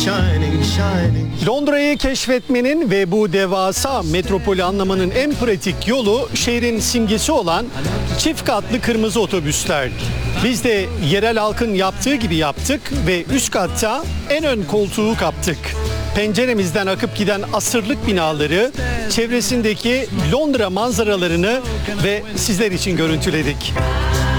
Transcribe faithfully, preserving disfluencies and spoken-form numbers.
Londra'yı keşfetmenin ve bu devasa metropolü anlamanın en pratik yolu şehrin simgesi olan çift katlı kırmızı otobüsler. Biz de yerel halkın yaptığı gibi yaptık ve üst katta en ön koltuğu kaptık. Penceremizden akıp giden asırlık binaları, çevresindeki Londra manzaralarını ve sizler için görüntüledik.